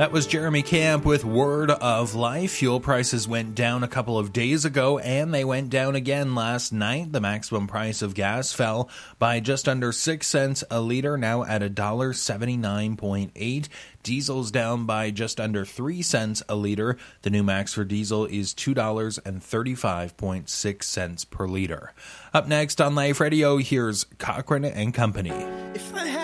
That was Jeremy Camp with Word of Life. Fuel prices went down a couple of days ago, and they went down again last night. The maximum price of gas fell by just under 6 cents a liter, now at $1.79.8. Diesel's down by just under 3 cents a liter. The new max for diesel is $2.35.6 per liter. Up next on Life Radio, here's Cochrane and Company.